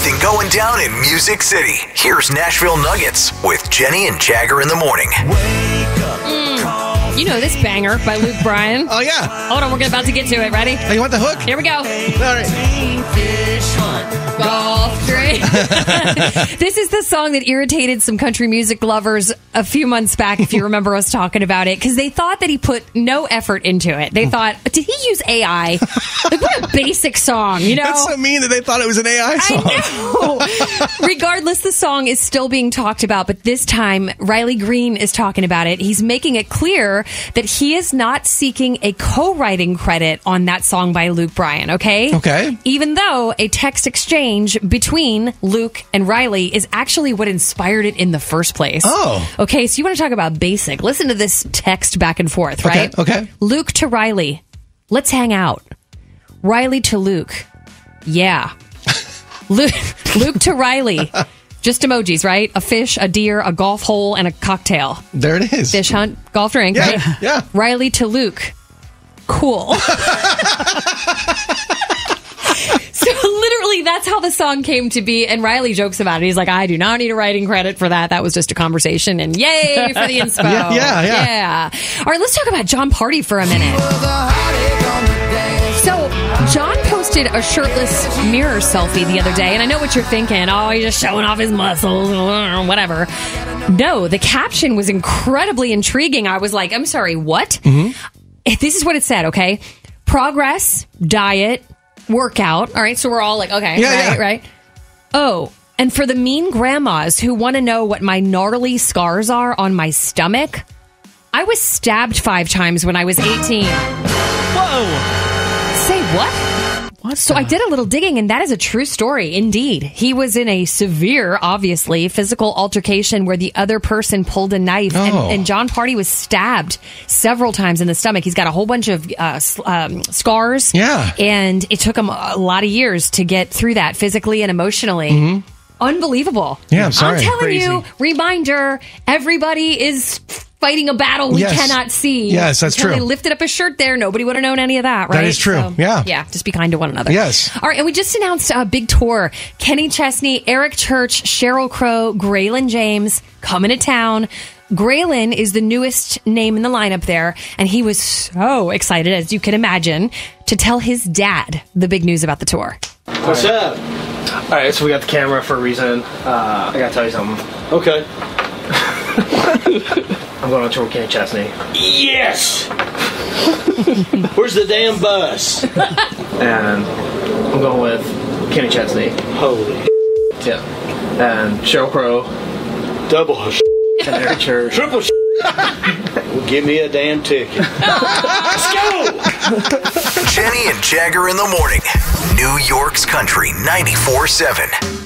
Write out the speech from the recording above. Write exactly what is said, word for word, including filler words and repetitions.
everything going down in Music City. Here's Nashville Nuggets with Jenny and Jagger in the morning. Mm, you know this banger by Luke Bryan. Oh, yeah. Hold on, we're about to get to it. Ready? Oh, you want the hook? Here we go. All right. Golf drink. This is the song that irritated some country music lovers a few months back, if you remember us talking about it, because they thought that he put no effort into it. They thought, did he use A I? Like, what a basic song, you know? That's so mean that they thought it was an A I song. I know. Regardless, the song is still being talked about, but this time, Riley Green is talking about it. He's making it clear that he is not seeking a co-writing credit on that song by Luke Bryan, okay? Okay. Even though a text exchange between Luke and Riley is actually what inspired it in the first place. Oh. Okay, so you want to talk about basic. Listen to this text back and forth, right? Okay, okay. Luke to Riley, let's hang out. Riley to Luke, yeah. Luke, Luke to Riley, just emojis, right? A fish, a deer, a golf hole, and a cocktail. There it is. Fish hunt, golf drink, Yeah, right? yeah. Riley to Luke, cool. So literally, that's how the song came to be. And Riley jokes about it. He's like, I do not need a writing credit for that. That was just a conversation. And yay for the inspo. Yeah, yeah, yeah. Yeah. All right, let's talk about Jon Pardi for a minute. So John posted a shirtless mirror selfie the other day. And I know what you're thinking. Oh, he's just showing off his muscles, whatever. No, the caption was incredibly intriguing. I was like, I'm sorry, what? Mm-hmm. This is what it said, okay? Progress, diet, workout. All right, so we're all like, okay, yeah, right, yeah. right. Oh, and for the mean grandmas who want to know what my gnarly scars are on my stomach, I was stabbed five times when I was eighteen. Whoa. Say what? What? So I did a little digging, and that is a true story, indeed. He was in a severe, obviously, physical altercation where the other person pulled a knife, Oh. and, and Jon Pardi was stabbed several times in the stomach. He's got a whole bunch of uh, s- um, scars. Yeah. And it took him a lot of years to get through that physically and emotionally. Mm-hmm. Unbelievable. Yeah, I'm sorry. I'm telling Crazy. you, reminder, everybody is fighting a battle we Yes. cannot see. Yes, that's Until true. They lifted up his shirt there. Nobody would have known any of that, right? That is true. Yeah. Yeah, just be kind to one another. Yes. All right, and we just announced a big tour. Kenny Chesney, Eric Church, Sheryl Crow, Graylin James coming to town. Graylin is the newest name in the lineup there, and he was so excited, as you can imagine, to tell his dad the big news about the tour. What's up? All right, so we got the camera for a reason. Uh, I gotta tell you something. Okay. I'm going on tour with Kenny Chesney. Yes! Where's the damn bus? And I'm going with Kenny Chesney. Holy Yeah. And Sheryl Crow. double And Eric Church. triple well, give me a damn ticket. Let's go! Jenny and Jagger in the morning. New York's Country ninety-four seven.